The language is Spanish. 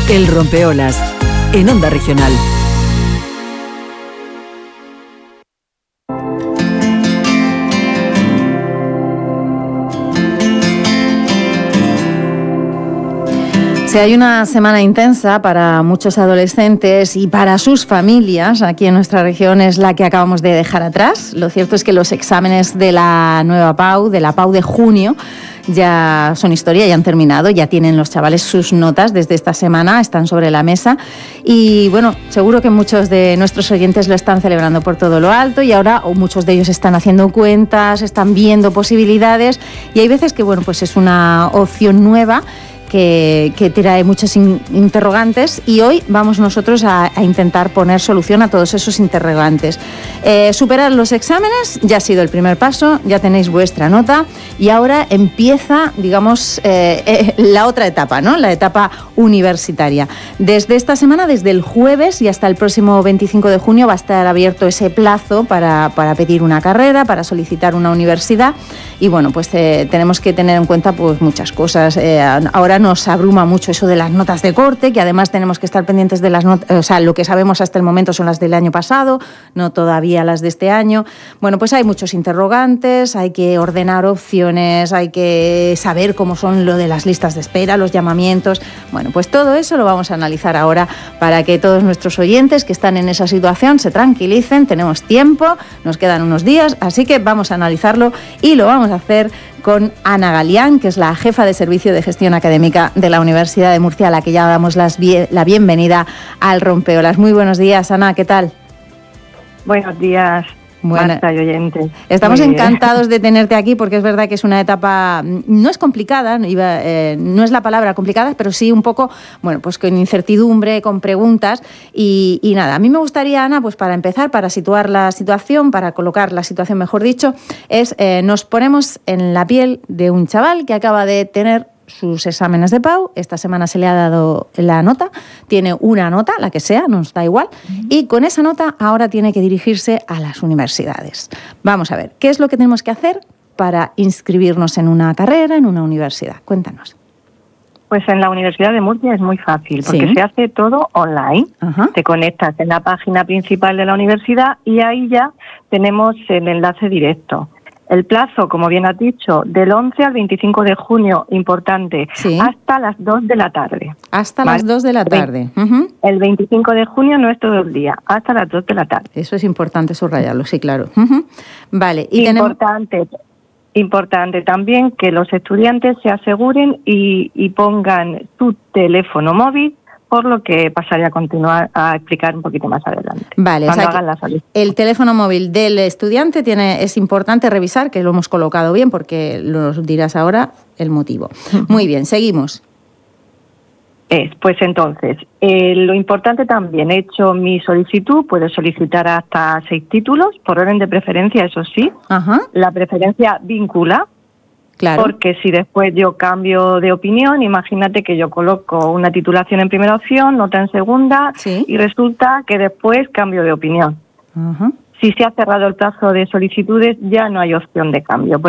El Rompeolas, en Onda Regional. Si hay una semana intensa para muchos adolescentes y para sus familias, aquí en nuestra región es la que acabamos de dejar atrás. Lo cierto es que los exámenes de la nueva PAU, de la PAU de junio, ya son historia, ya han terminado, ya tienen los chavales sus notas desde esta semana, están sobre la mesa y bueno, seguro que muchos de nuestros oyentes lo están celebrando por todo lo alto y ahora muchos de ellos están haciendo cuentas, están viendo posibilidades y hay veces que bueno, pues es una opción nueva que trae muchos interrogantes y hoy vamos nosotros a intentar poner solución a todos esos interrogantes. Superar los exámenes ya ha sido el primer paso, ya tenéis vuestra nota y ahora empieza, digamos, la otra etapa, ¿no? La etapa universitaria. Desde esta semana, desde el jueves y hasta el próximo 25 de junio va a estar abierto ese plazo para pedir una carrera, para solicitar una universidad y bueno, pues tenemos que tener en cuenta pues muchas cosas. Ahora nos abruma mucho eso de las notas de corte, que además tenemos que estar pendientes de las notas, o sea, lo que sabemos hasta el momento son las del año pasado, no todavía las de este año. Bueno, pues hay muchos interrogantes, hay que ordenar opciones, hay que saber cómo son lo de las listas de espera, los llamamientos. Bueno, pues todo eso lo vamos a analizar ahora para que todos nuestros oyentes que están en esa situación se tranquilicen. Tenemos tiempo, nos quedan unos días, así que vamos a analizarlo y lo vamos a hacer con Ana Galián, que es la jefa de Servicio de Gestión Académica de la Universidad de Murcia, a la que ya damos la bienvenida al Rompeolas. Muy buenos días, Ana, ¿qué tal? Buenos días, Marta y oyentes. Estamos encantados de tenerte aquí porque es verdad que es una etapa, no es complicada, no es la palabra complicada, pero sí un poco, bueno, pues con incertidumbre, con preguntas y nada. A mí me gustaría, Ana, pues para empezar, para situar la situación, para colocar la situación, mejor dicho, nos ponemos en la piel de un chaval que acaba de tener sus exámenes de PAU, esta semana se le ha dado la nota, tiene una nota, la que sea, nos da igual, y con esa nota ahora tiene que dirigirse a las universidades. Vamos a ver, ¿qué es lo que tenemos que hacer para inscribirnos en una carrera, en una universidad? Cuéntanos. Pues en la Universidad de Murcia es muy fácil, porque se hace todo online. Ajá. Te conectas en la página principal de la universidad y ahí ya tenemos el enlace directo. El plazo, como bien has dicho, del 11 al 25 de junio, importante, hasta las 2 de la tarde. Hasta las 2 de la tarde. El 25 de junio no es todo el día, hasta las 2 de la tarde. Eso es importante subrayarlo, sí, claro. Vale. Y Importante también que los estudiantes se aseguren y pongan su teléfono móvil, por lo que pasaré a continuar a explicar un poquito más adelante. Vale, o sea, el teléfono móvil del estudiante es importante revisar, que lo hemos colocado bien, porque lo dirás ahora el motivo. Muy bien, seguimos. Pues entonces, lo importante también, he hecho mi solicitud, puedo solicitar hasta 6 títulos, por orden de preferencia, eso sí. Ajá. La preferencia vincula. Claro. Porque si después yo cambio de opinión, imagínate que yo coloco una titulación en primera opción, nota en segunda, y resulta que después cambio de opinión. Si se ha cerrado el plazo de solicitudes, ya no hay opción de cambio.